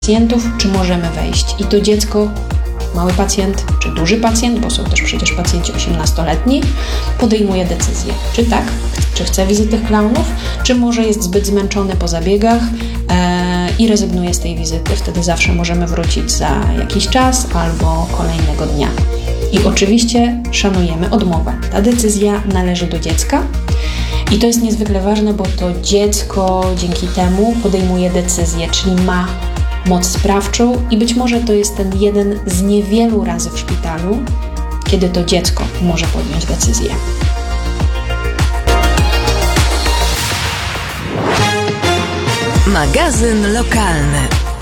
pacjentów, czy możemy wejść. I to dziecko, mały pacjent, czy duży pacjent, bo są też przecież pacjenci 18-letni, podejmuje decyzję, czy tak, czy chce wizyty klaunów, czy może jest zbyt zmęczony po zabiegach i rezygnuje z tej wizyty. Wtedy zawsze możemy wrócić za jakiś czas albo kolejnego dnia. I oczywiście szanujemy odmowę. Ta decyzja należy do dziecka. I to jest niezwykle ważne, bo to dziecko dzięki temu podejmuje decyzję, czyli ma moc sprawczą i być może to jest ten jeden z niewielu razy w szpitalu, kiedy to dziecko może podjąć decyzję. Magazyn lokalny.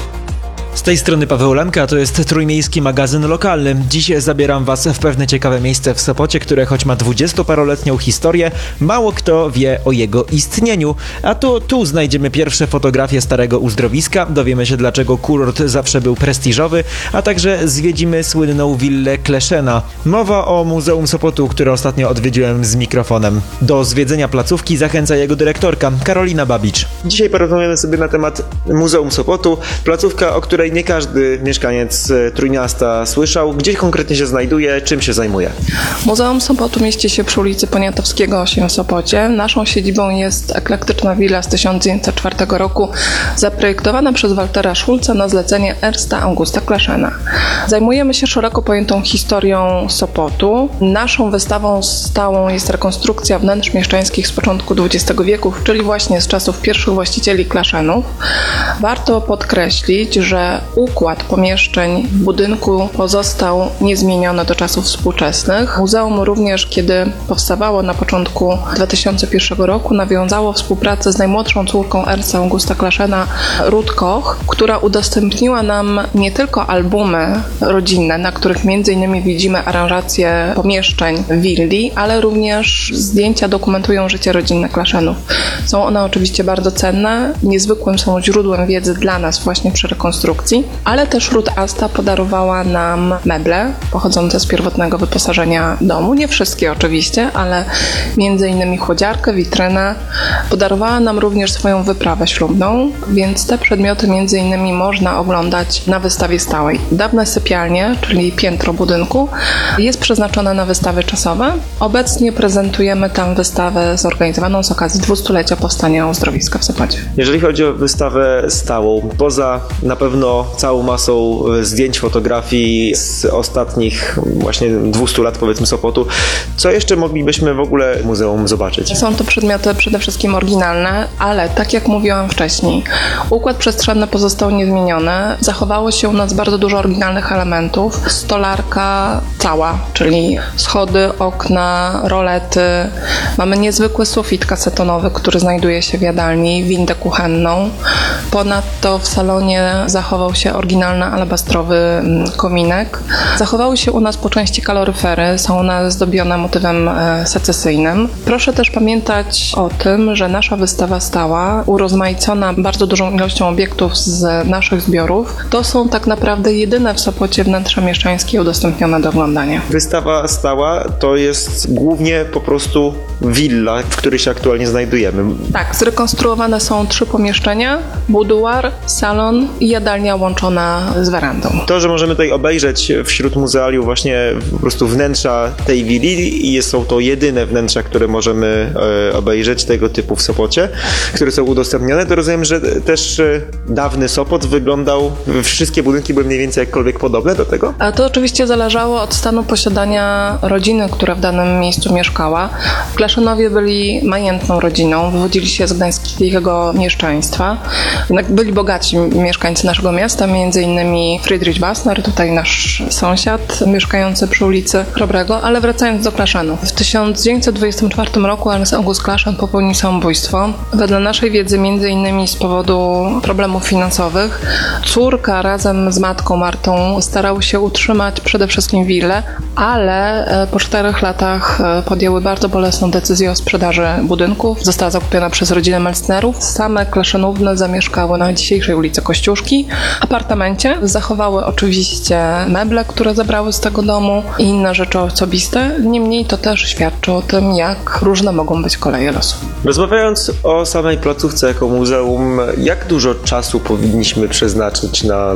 Z tej strony Paweł Lemka, to jest Trójmiejski Magazyn Lokalny. Dziś zabieram Was w pewne ciekawe miejsce w Sopocie, które choć ma 20-paroletnią historię, mało kto wie o jego istnieniu. A to tu znajdziemy pierwsze fotografie starego uzdrowiska, dowiemy się dlaczego kurort zawsze był prestiżowy, a także zwiedzimy słynną willę Kleszena. Mowa o Muzeum Sopotu, które ostatnio odwiedziłem z mikrofonem. Do zwiedzenia placówki zachęca jego dyrektorka Karolina Babicz. Dzisiaj porozmawiamy sobie na temat Muzeum Sopotu, placówka, o której nie każdy mieszkaniec Trójmiasta słyszał. Gdzie konkretnie się znajduje, czym się zajmuje? Muzeum Sopotu mieści się przy ulicy Poniatowskiego 8 w Sopocie. Naszą siedzibą jest eklektyczna willa z 1904 roku, zaprojektowana przez Waltera Schulza na zlecenie Ernsta Augusta Kleszena. Zajmujemy się szeroko pojętą historią Sopotu. Naszą wystawą stałą jest rekonstrukcja wnętrz mieszczańskich z początku XX wieku, czyli właśnie z czasów pierwszych właścicieli Kleszenów. Warto podkreślić, że układ pomieszczeń w budynku pozostał niezmieniony do czasów współczesnych. Muzeum również, kiedy powstawało na początku 2001 roku, nawiązało współpracę z najmłodszą córką Ernsta Augusta Kleszena, Ruth Koch, która udostępniła nam nie tylko albumy rodzinne, na których m.in. widzimy aranżację pomieszczeń willi, ale również zdjęcia dokumentują życie rodzinne Kleszenów. Są one oczywiście bardzo cenne, niezwykłym są źródłem wiedzy dla nas właśnie przy rekonstrukcji, ale też Ruth Asta podarowała nam meble pochodzące z pierwotnego wyposażenia domu. Nie wszystkie oczywiście, ale m.in. chłodziarkę, witrynę. Podarowała nam również swoją wyprawę ślubną, więc te przedmioty m.in. można oglądać na wystawie stałej. Dawne sypialnie, czyli piętro budynku, jest przeznaczone na wystawy czasowe. Obecnie prezentujemy tam wystawę zorganizowaną z okazji 200-lecia powstania uzdrowiska w Sopocie. Jeżeli chodzi o wystawę stałą, poza na pewno całą masą zdjęć, fotografii z ostatnich właśnie 200 lat powiedzmy Sopotu, co jeszcze moglibyśmy w ogóle w muzeum zobaczyć? Są to przedmioty przede wszystkim oryginalne, ale tak jak mówiłam wcześniej, układ przestrzenny pozostał niezmieniony. Zachowało się u nas bardzo dużo oryginalnych elementów. Stolarka cała, czyli schody, okna, rolety. Mamy niezwykły sufit kasetonowy, który znajduje się w jadalni, windę kuchenną. Ponadto w salonie zachował się oryginalny alabastrowy kominek. Zachowały się u nas po części kaloryfery, są one zdobione motywem secesyjnym. Proszę też pamiętać o tym, że nasza wystawa stała, urozmaicona bardzo dużą ilością obiektów z naszych zbiorów, to są tak naprawdę jedyne w Sopocie wnętrza mieszczańskie udostępnione do oglądania. Wystawa stała to jest głównie po prostu willa, w której się aktualnie znajdujemy. Tak, zrekonstruowane są 3 pomieszczenia, buduar, salon i jadalnia łączona z werandą. To, że możemy tutaj obejrzeć wśród muzealiów właśnie po prostu wnętrza tej willi i są to jedyne wnętrza, które możemy obejrzeć tego typu w Sopocie, które są udostępnione, to rozumiem, że też dawny Sopot wyglądał, wszystkie budynki były mniej więcej jakkolwiek podobne do tego? A to oczywiście zależało od stanu posiadania rodziny, która w danym miejscu mieszkała. Kleszenowie byli majętną rodziną, wywodzili się z gdańskiego mieszczaństwa. Jednak byli bogaci mieszkańcy naszego miasta, m.in. Friedrich Wassner, tutaj nasz sąsiad mieszkający przy ulicy Chrobrego, ale wracając do Kleszenów. W 1924 roku Ernst August Kleszen popełnił samobójstwo. Wedle naszej wiedzy m.in. z powodu problemów finansowych. Córka razem z matką Martą starały się utrzymać przede wszystkim willę, ale po 4 latach podjęły bardzo bolesną decyzję o sprzedaży budynków. Została zakupiona przez rodzinę Melznerów. Same Kleszenówny zamieszkały na dzisiejszej ulicy Kościuszki. W apartamencie zachowały oczywiście meble, które zabrały z tego domu i inne rzeczy osobiste. Niemniej to też świadczy o tym, jak różne mogą być koleje losu. Rozmawiając o samej placówce jako muzeum, jak dużo czasu powinniśmy przeznaczyć na